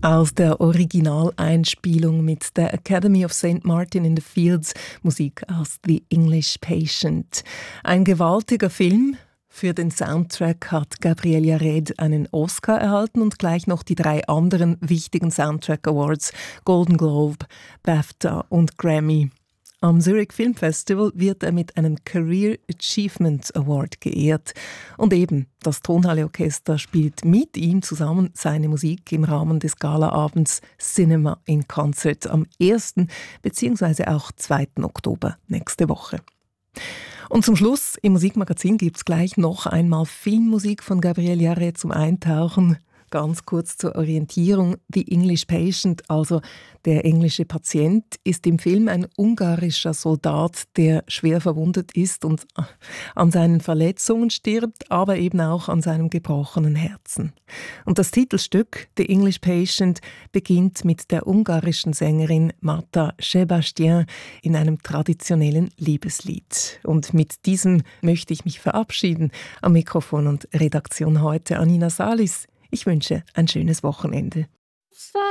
Aus der Originaleinspielung mit der Academy of St. Martin in the Fields, Musik aus The English Patient. Ein gewaltiger Film. Für den Soundtrack hat Gabriel Yared einen Oscar erhalten und gleich noch die 3 anderen wichtigen Soundtrack Awards, Golden Globe, BAFTA und Grammy. Am Zurich Film Festival wird er mit einem Career Achievement Award geehrt. Und eben, das Tonhalle Orchester spielt mit ihm zusammen seine Musik im Rahmen des Galaabends Cinema in Concert am 1. bzw. auch 2. Oktober nächste Woche. Und zum Schluss im Musikmagazin gibt es gleich noch einmal Filmmusik von Gabriel Yared zum Eintauchen. Ganz kurz zur Orientierung. The English Patient, also der englische Patient, ist im Film ein ungarischer Soldat, der schwer verwundet ist und an seinen Verletzungen stirbt, aber eben auch an seinem gebrochenen Herzen. Und das Titelstück The English Patient beginnt mit der ungarischen Sängerin Marta Sebastian in einem traditionellen Liebeslied. Und mit diesem möchte ich mich verabschieden. Am Mikrofon und Redaktion heute Anina Salis. Ich wünsche ein schönes Wochenende.